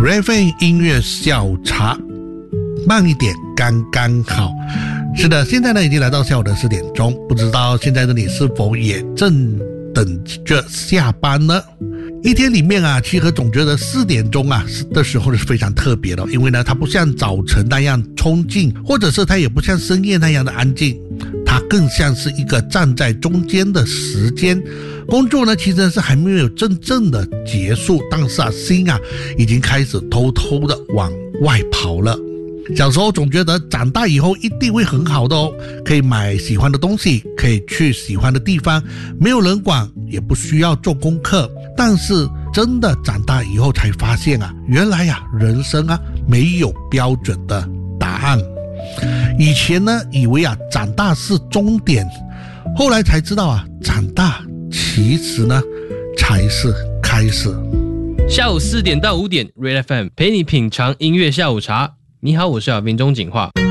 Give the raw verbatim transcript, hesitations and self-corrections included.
Ray F M 音乐下午茶，慢一点刚刚好。是的，现在呢已经来到下午的四点钟，不知道现在的你是否也正等着下班呢？一天里面啊，其实总觉得四点钟啊的时候是非常特别的，因为呢它不像早晨那样冲劲，或者是它也不像深夜那样的安静，它更像是一个站在中间的时间。工作呢其实是还没有真正的结束，但是啊心啊已经开始偷偷的往外跑了。小时候总觉得长大以后一定会很好的哦，可以买喜欢的东西，可以去喜欢的地方，没有人管，也不需要做功课。但是真的长大以后才发现啊，原来呀、啊、人生啊没有标准的答案。以前呢以为啊长大是终点，后来才知道啊长大其实呢才是开始。 下午四点到五点 Ray F M 陪你品尝音乐下午茶。你好，我是小兵钟景化。